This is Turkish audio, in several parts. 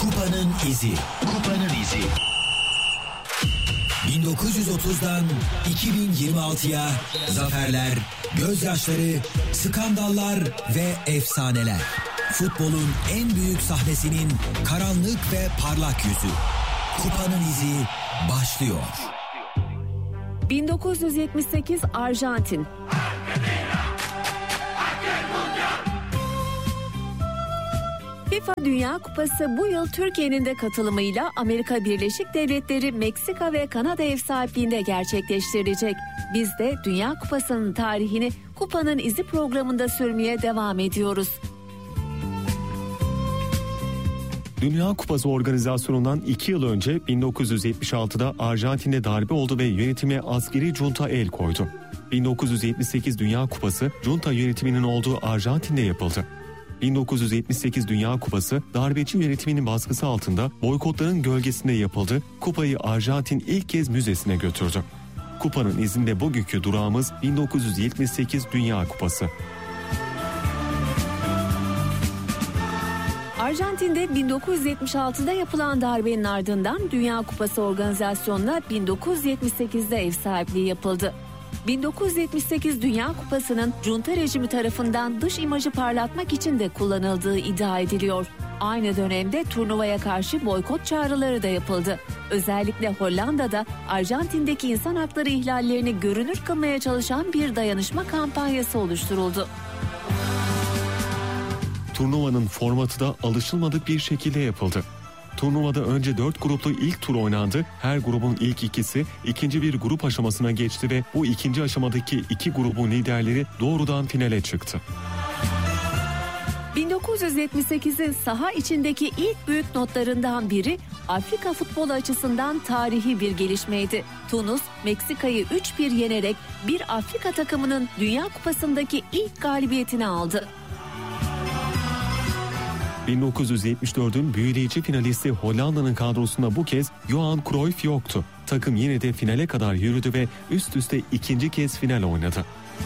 Kupanın izi. Kupanın izi. 1930'dan 2026'ya zaferler, gözyaşları, skandallar ve efsaneler. Futbolun en büyük sahnesinin karanlık ve parlak yüzü. Kupanın izi başlıyor. 1978 Arjantin. FIFA Dünya Kupası bu yıl Türkiye'nin de katılımıyla Amerika Birleşik Devletleri, Meksika ve Kanada ev sahipliğinde gerçekleştirilecek. Biz de Dünya Kupası'nın tarihini Kupanın İzi programında sürmeye devam ediyoruz. Dünya Kupası organizasyonundan 2 yıl önce 1976'da Arjantin'de darbe oldu ve yönetime askeri junta el koydu. 1978 Dünya Kupası junta yönetiminin olduğu Arjantin'de yapıldı. 1978 Dünya Kupası darbeci yönetiminin baskısı altında boykotların gölgesinde yapıldı. Kupayı Arjantin ilk kez müzesine götürdü. Kupanın izinde bugünkü durağımız 1978 Dünya Kupası. Arjantin'de 1976'da yapılan darbenin ardından Dünya Kupası organizasyonuna 1978'de ev sahipliği yapıldı. 1978 Dünya Kupası'nın junta rejimi tarafından dış imajı parlatmak için de kullanıldığı iddia ediliyor. Aynı dönemde turnuvaya karşı boykot çağrıları da yapıldı. Özellikle Hollanda'da Arjantin'deki insan hakları ihlallerini görünür kılmaya çalışan bir dayanışma kampanyası oluşturuldu. Turnuvanın formatı da alışılmadık bir şekilde yapıldı. Turnuvada önce 4 gruplu ilk tur oynandı. Her grubun ilk ikisi ikinci bir grup aşamasına geçti ve bu ikinci aşamadaki 2 grubun liderleri doğrudan finale çıktı. 1978'in saha içindeki ilk büyük notlarından biri Afrika futbolu açısından tarihi bir gelişmeydi. Tunus, Meksika'yı 3-1 yenerek bir Afrika takımının Dünya Kupası'ndaki ilk galibiyetini aldı. 1974'ün büyüleyici finalisti Hollanda'nın kadrosunda bu kez Johan Cruyff yoktu. Takım yine de finale kadar yürüdü ve üst üste ikinci kez final oynadı.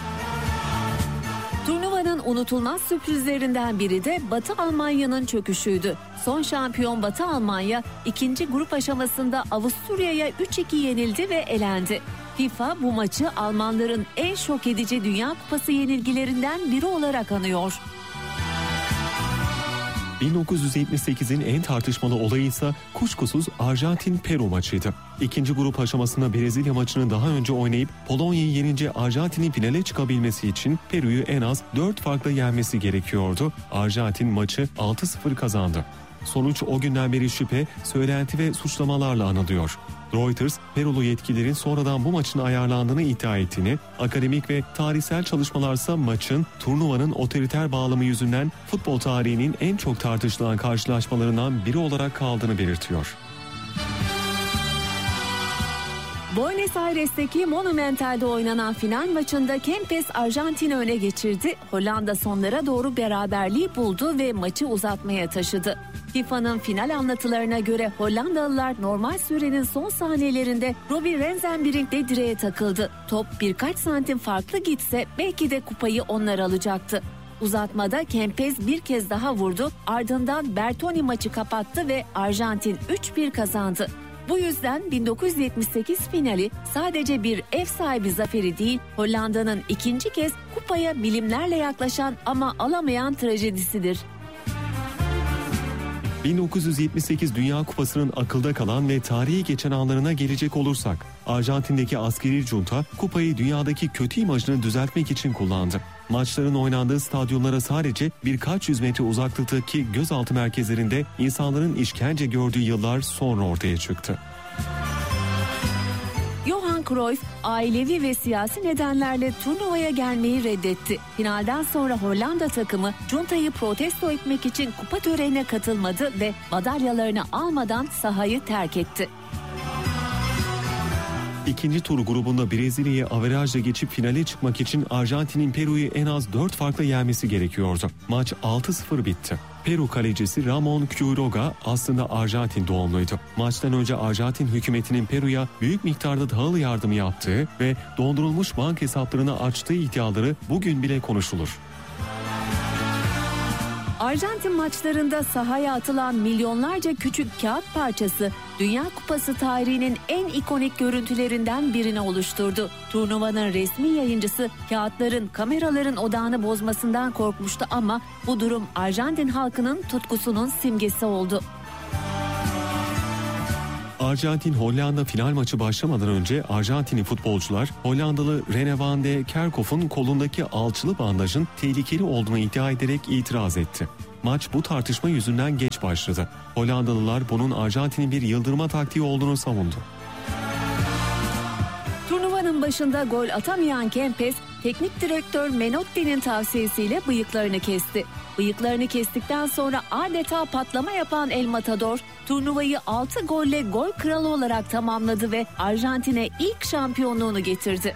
Turnuvanın unutulmaz sürprizlerinden biri de Batı Almanya'nın çöküşüydü. Son şampiyon Batı Almanya ikinci grup aşamasında Avusturya'ya 3-2 yenildi ve elendi. FIFA bu maçı Almanların en şok edici Dünya Kupası yenilgilerinden biri olarak anıyor. 1978'in en tartışmalı olayı ise kuşkusuz Arjantin-Peru maçıydı. İkinci grup aşamasında Brezilya maçını daha önce oynayıp Polonya'yı yenince Arjantin'in finale çıkabilmesi için Peru'yu en az 4 farkla yenmesi gerekiyordu. Arjantin maçı 6-0 kazandı. Sonuç o günden beri şüphe, söylenti ve suçlamalarla anılıyor. Reuters, Perulu yetkililerin sonradan bu maçın ayarlandığını iddia ettiğini, akademik ve tarihsel çalışmalarsa maçın turnuvanın otoriter bağlamı yüzünden futbol tarihinin en çok tartışılan karşılaşmalarından biri olarak kaldığını belirtiyor. Buenos Aires'teki Monumental'de oynanan final maçında Kempes Arjantin'i öne geçirdi. Hollanda sonlara doğru beraberliği buldu ve maçı uzatmaya taşıdı. FIFA'nın final anlatılarına göre Hollandalılar normal sürenin son saniyelerinde Robbie Rensenbrink'le direğe takıldı. Top birkaç santim farklı gitse belki de kupayı onlar alacaktı. Uzatmada Kempes bir kez daha vurdu, ardından Bertoni maçı kapattı ve Arjantin 3-1 kazandı. Bu yüzden 1978 finali sadece bir ev sahibi zaferi değil, Hollanda'nın ikinci kez kupaya milimlerle yaklaşan ama alamayan trajedisidir. 1978 Dünya Kupası'nın akılda kalan ve tarihi geçen anlarına gelecek olursak, Arjantin'deki askeri junta kupayı dünyadaki kötü imajını düzeltmek için kullandı. Maçların oynandığı stadyumlara sadece birkaç yüz metre uzaklıktaki gözaltı merkezlerinde insanların işkence gördüğü yıllar sonra ortaya çıktı. Johan Cruyff ailevi ve siyasi nedenlerle turnuvaya gelmeyi reddetti. Finalden sonra Hollanda takımı juntayı protesto etmek için kupa törenine katılmadı ve madalyalarını almadan sahayı terk etti. İkinci tur grubunda Brezilya'yı averajla geçip finale çıkmak için Arjantin'in Peru'yu en az 4 farkla yenmesi gerekiyordu. Maç 6-0 bitti. Peru kalecisi Ramon Quiroga aslında Arjantin doğumluydu. Maçtan önce Arjantin hükümetinin Peru'ya büyük miktarda tahıl yardımı yaptığı ve dondurulmuş banka hesaplarını açtığı iddiaları bugün bile konuşulur. Arjantin maçlarında sahaya atılan milyonlarca küçük kağıt parçası Dünya Kupası tarihinin en ikonik görüntülerinden birini oluşturdu. Turnuvanın resmi yayıncısı kağıtların kameraların odağını bozmasından korkmuştu ama bu durum Arjantin halkının tutkusunun simgesi oldu. Arjantin-Hollanda final maçı başlamadan önce Arjantinli futbolcular Hollandalı Rene van de Kerkhof'un kolundaki alçılı bandajın tehlikeli olduğunu iddia ederek itiraz etti. Maç bu tartışma yüzünden geç başladı. Hollandalılar bunun Arjantin'in bir yıldırma taktiği olduğunu savundu. Turnuvanın başında gol atamayan Kempes, teknik direktör Menotti'nin tavsiyesiyle bıyıklarını kesti. Bıyıklarını kestikten sonra adeta patlama yapan El Matador, turnuvayı 6 golle gol kralı olarak tamamladı ve Arjantin'e ilk şampiyonluğunu getirdi.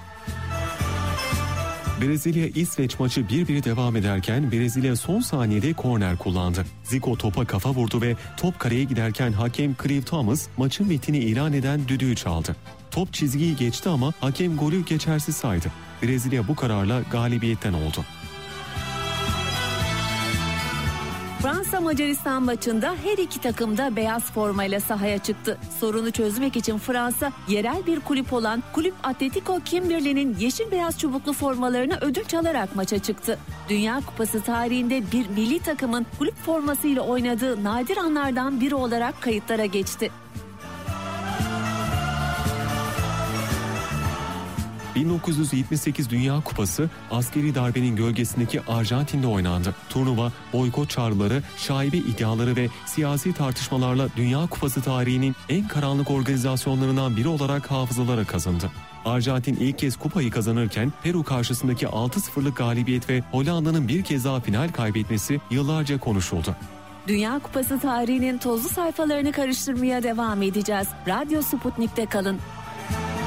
Brezilya-İsveç maçı 1-1 devam ederken Brezilya son saniyede korner kullandı. Zico topa kafa vurdu ve top kaleye giderken hakem Clive Thomas maçın bittiğini ilan eden düdüğü çaldı. Top çizgiyi geçti ama hakem golü geçersiz saydı. Brezilya bu kararla galibiyetten oldu. Fransa-Macaristan maçında her iki takım da beyaz formayla sahaya çıktı. Sorunu çözmek için Fransa, yerel bir kulüp olan Kulüp Atletico Kimberley'nin yeşil beyaz çubuklu formalarını ödünç alarak maça çıktı. Dünya Kupası tarihinde bir milli takımın kulüp formasıyla oynadığı nadir anlardan biri olarak kayıtlara geçti. 1978 Dünya Kupası askeri darbenin gölgesindeki Arjantin'de oynandı. Turnuva boykot çağrıları, şaibe iddiaları ve siyasi tartışmalarla Dünya Kupası tarihinin en karanlık organizasyonlarından biri olarak hafızalara kazındı. Arjantin ilk kez kupayı kazanırken Peru karşısındaki 6-0'lık galibiyet ve Hollanda'nın bir kez daha final kaybetmesi yıllarca konuşuldu. Dünya Kupası tarihinin tozlu sayfalarını karıştırmaya devam edeceğiz. Radyo Sputnik'te kalın.